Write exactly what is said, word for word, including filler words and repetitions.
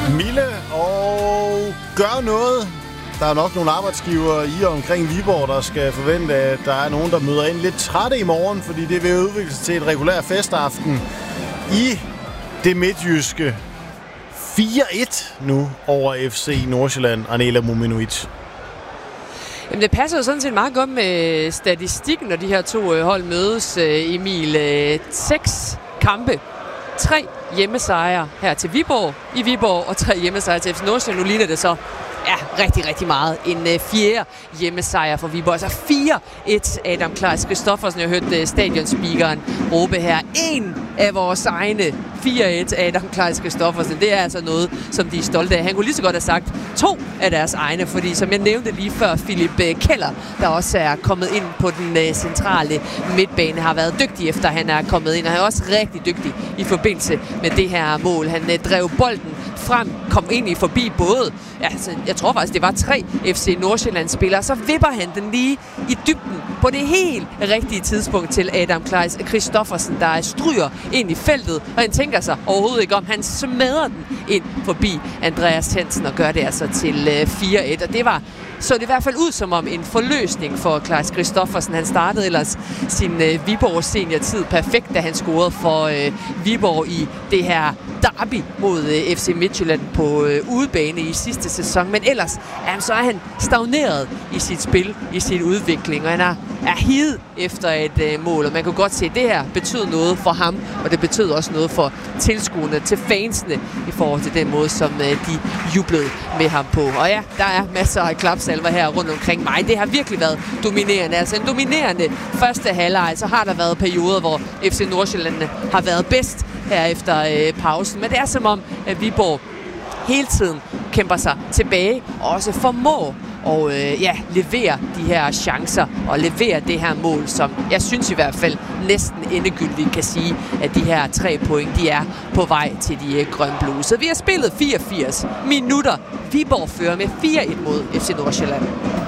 Mille og gør noget. Der er nok nogle arbejdsgivere i og omkring Viborg, der skal forvente, at der er nogen, der møder ind lidt trætte i morgen, fordi det vil udvikle sig til et regulært festaften i det midtjyske. fire et nu over F C Nordsjælland, Anela Mominovic. Jamen, det passer jo sådan set meget godt med statistikken, når de her to øh, hold mødes, øh, Emil. Øh, seks kampe, tre hjemmesejre her til Viborg i Viborg, og tre hjemmesejre til F C Nordsjælland. Nu ligner det så ja, rigtig, rigtig meget. En øh, fjerde hjemmesejr for Viborg. Altså fire et Adam Klaas Christoffersen. Jeg har hørt øh, stadionspeakeren råbe her. En af vores egne. fire et Adam Klaas Christoffersen. Det er altså noget, som de er stolte af. Han kunne lige så godt have sagt to af deres egne, fordi som jeg nævnte lige før, Philip Keller, der også er kommet ind på den øh, centrale midtbane, har været dygtig efter han er kommet ind, og han er også rigtig dygtig i forbindelse med det her mål. Han øh, drev bolden frem, kom egentlig forbi både, altså, jeg tror faktisk, det var tre F C Nordsjælland-spillere, så vipper han den lige i dybden på det helt rigtige tidspunkt til Adam Klaas Christoffersen, der stryger ind i feltet, og han tænker sig overhovedet ikke om. Han smadrer den ind forbi Andreas Hansen og gør det altså til fire et, og det var så det i hvert fald ud som om en forløsning for Klaas Christoffersen. Han startede ellers sin øh, Viborg seniortid perfekt, da han scorede for øh, Viborg i det her derby mod øh, F C Midtjylland på øh, udebane i sidste sæson. Men ellers ja, så er han stagneret i sit spil, i sin udvikling, og han er, er hidet efter et øh, mål. Og man kunne godt se, at det her betyder noget for ham, og det betyder også noget for tilskuerne, til fansene, i forhold til den måde, som øh, de jublede med ham på. Og ja, der er masser af klapsalver her rundt omkring mig. Det har virkelig været dominerende. Altså en dominerende første halvleg. Så har der været perioder, hvor F C Nordsjælland har været bedst her efter øh, pausen. Men det er som om, at Viborg hele tiden kæmper sig tilbage og også formår og øh, ja, levere de her chancer og levere det her mål, som jeg synes i hvert fald næsten endegyldigt kan sige, at de her tre point, de er på vej til de øh, grønblue. Så vi har spillet fireogfirs minutter. Viborg fører med fire et mod F C Nordsjælland.